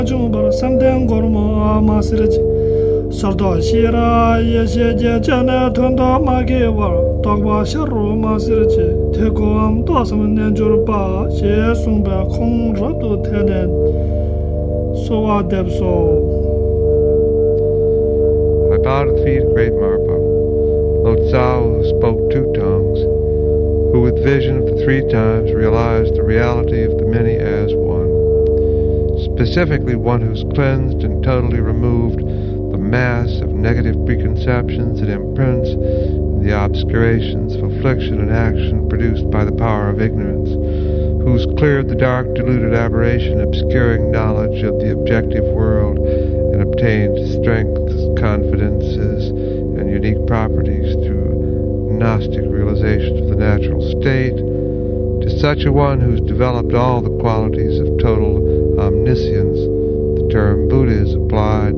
Jumbar Samden Gorma Masrij Sardo Shira Yeshe Jana Tondo Magiwa Dogba Sharu Masrij Tegoam Dosam Nenjurba She Sumba Kong Radu Tenen Soa Debso. I bowed at the feet of great Marpa, Lotso, who spoke two tongues, who with vision of the three times realized the reality of the many as one. Specifically one who's cleansed and totally removed the mass of negative preconceptions and imprints and the obscurations of affliction and action produced by the power of ignorance, who's cleared the dark deluded aberration obscuring knowledge of the objective world and obtained strengths, confidences, and unique properties through Gnostic realization of the natural state. To such a one who's developed all the qualities of total omniscience, the term Buddha is applied.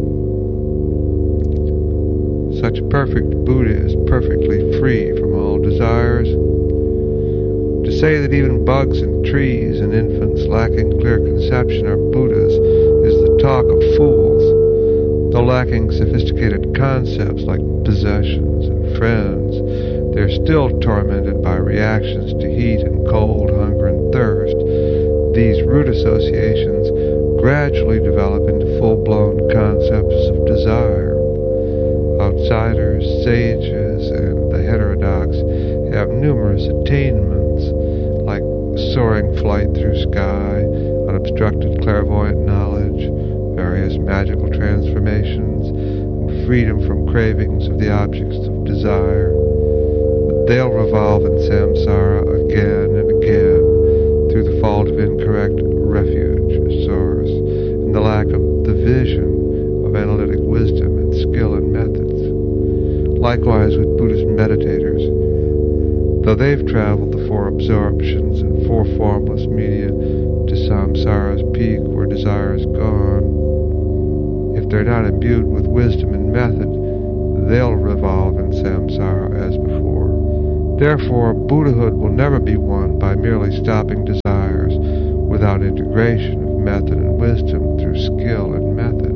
Such a perfect Buddha is perfectly free from all desires. To say that even bugs and trees and infants lacking clear conception are Buddhas is the talk of fools. Though lacking sophisticated concepts like possessions and friends, they're still tormented by reactions to heat and cold, hunger and thirst. These root associations gradually develop into full-blown concepts of desire. Outsiders, sages, and the heterodox have numerous attainments, like soaring flight through sky, unobstructed clairvoyant knowledge, various magical transformations, and freedom from cravings of the objects of desire. But they'll revolve in samsara again and again through the fault of incorrect refuge source and the lack of the vision of analytic wisdom and skill and methods. Likewise with Buddhist meditators, though they've traveled the four absorptions and four formless media to samsara's peak where desire is gone, if they're not imbued with wisdom and method, they'll revolve in samsara as before. Therefore, Buddhahood will never be won by merely stopping desires without integration of method and wisdom through skill and method.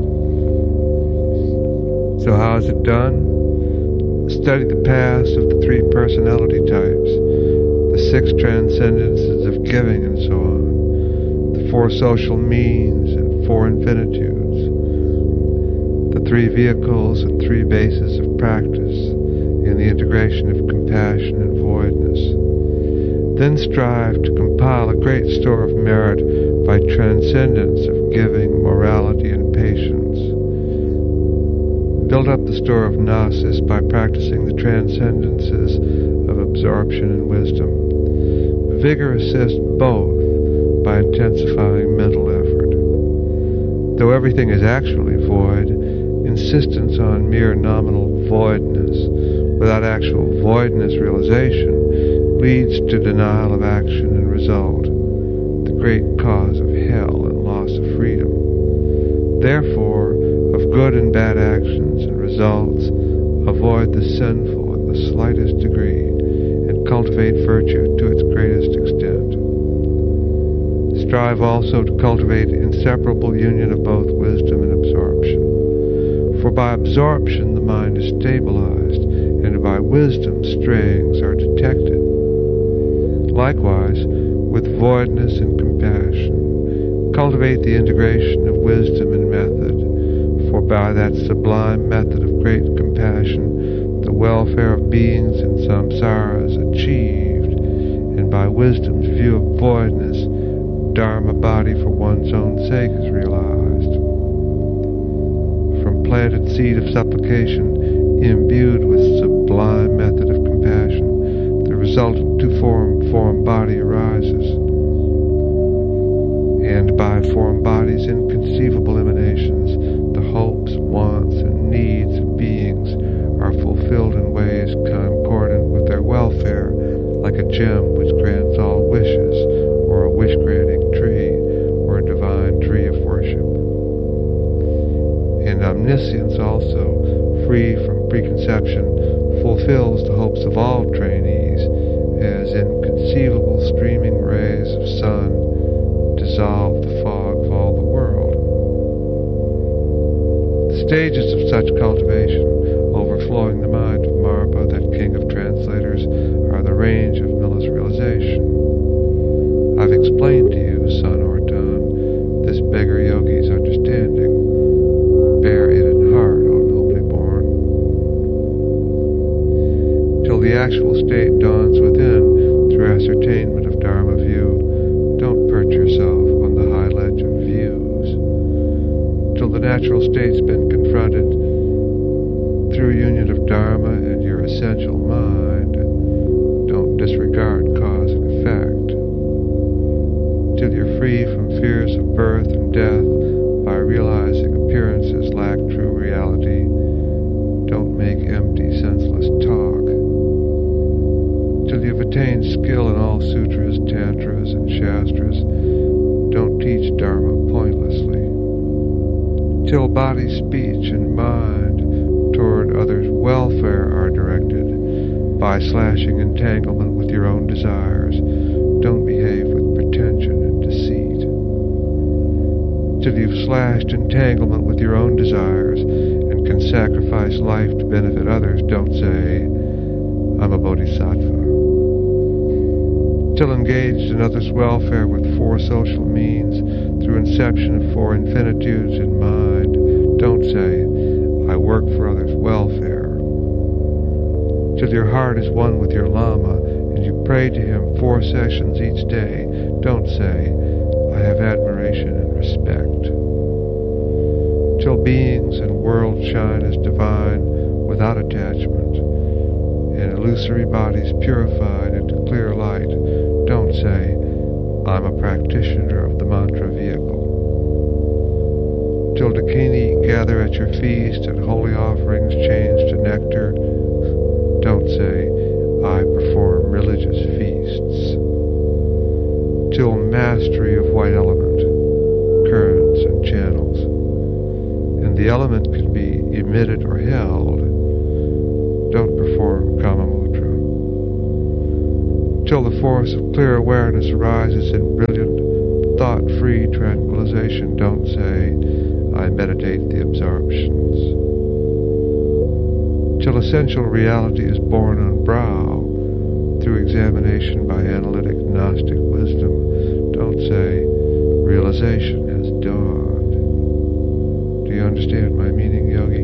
So how is it done? Study the past of the three personality types, the six transcendences of giving and so on, the four social means and four infinitudes, the three vehicles and three bases of practice in the integration of compassion and voidness. Then strive to compile a great store of merit by transcendence of giving, morality, and patience. Build up the store of gnosis by practicing the transcendences of absorption and wisdom. Vigor assists both by intensifying mental effort. Though everything is actually void, insistence on mere nominal voidness without actual voidness realization leads to denial of action and result, the great cause of hell and loss of freedom. Therefore, of good and bad actions and results, avoid the sinful in the slightest degree and cultivate virtue to its greatest extent. Strive also to cultivate inseparable union of both wisdom and absorption. For by absorption the mind is stabilized, and by wisdom strayings are detected. Likewise, with voidness and compassion, cultivate the integration of wisdom and method, for by that sublime method of great compassion the welfare of beings in samsara is achieved, and by wisdom's view of voidness, dharma body for one's own sake is realized. From planted seed of supplication, imbued with sublime method of compassion, the resultant two-form body arises, and by form bodies inconceivable emanations, the hopes, wants, and needs of beings are fulfilled in ways concordant with their welfare, like a gem which grants all wishes, or a wish-granting tree, or a divine tree of worship. And omniscience also, free from preconception, fulfills the hopes of all trainees, as inconceivable streaming rays of sun dissolve the fog of all the world. stages of such cultivation, overflowing the mind of Marpa, that king of translators, are the range of Miller's realization. I've explained to you, son Orton, this beggar yogi's understanding. Bear it in heart, O nobly born. Till the actual state dawns within, through ascertainment of Dharma view, don't perch yourself on the high ledge of views. Till the natural state's been confronted, through union of Dharma and your essential mind, don't disregard cause and effect. Till you're free from fears of birth and death by realizing appearances lack true reality, don't make empty, senseless talk. Till you've attained skill in all sutras, tantras, and shastras, don't teach Dharma pointlessly. Till body, speech, and mind toward others' welfare are directed by slashing entanglement with your own desires, don't behave with pretension and deceit. Till you've slashed entanglement with your own desires and can sacrifice life to benefit others, don't say, I'm a bodhisattva. Till engaged in others' welfare with four social means, through inception of four infinitudes in mind, don't say, I work for others' welfare. Till your heart is one with your Lama and you pray to him 4 sessions each day, don't say, I have admiration and respect. Till beings and worlds shine as divine without attachment, and illusory bodies purified into clear light, don't say, I'm a practitioner of the mantra vehicle. Till Dakini gather at your feast and holy offerings change to nectar, don't say, I perform religious feasts. Till mastery of white element, currents and channels, and the element can be emitted or held, don't perform Kama Mudra. Till the force of clear awareness arises in brilliant, thought-free tranquilization, don't say, I meditate the absorptions. Till essential reality is born on brow, through examination by analytic Gnostic wisdom, don't say, realization has dawned. Do you understand my meaning, yogi?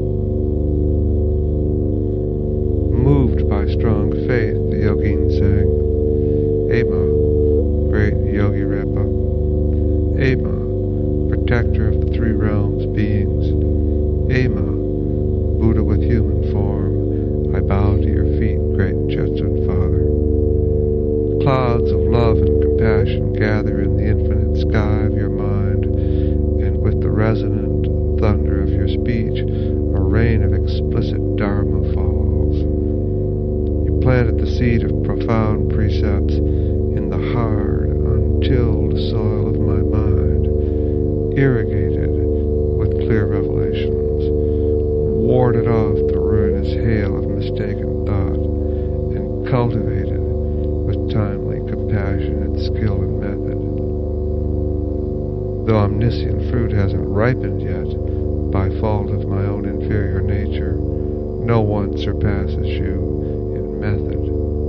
Moved by strong faith, the yogin sang, Ema, great Yogi Repa, Ema, protector of the 3 realms beings, Ema, Buddha with human form, I bow to your feet, great Jetsun Father. Clouds of love and compassion gather in the infinite sky of your mind, and with the resonant thunder of your speech, a rain of explicit Dharma falls. You planted the seed of profound precepts in the hard, untilled soil of my mind, irrigated with clear revelations, warded off the ruinous hail of mistaken thought, and cultivated with timely, compassionate skill and method. Though omniscient fruit hasn't ripened yet, by fault of my own inferior nature, no one surpasses you in method.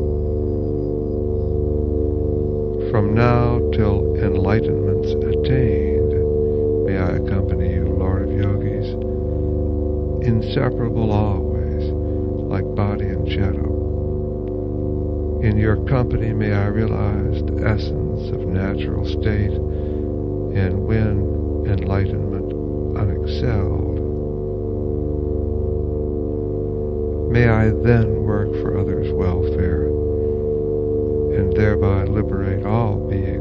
From now till enlightenment's attained, may I accompany you, Lord of Yogis, inseparable always, like body and shadow. In your company may I realize the essence of natural state and win enlightenment unexcelled. May I then work for others' welfare and thereby liberate all beings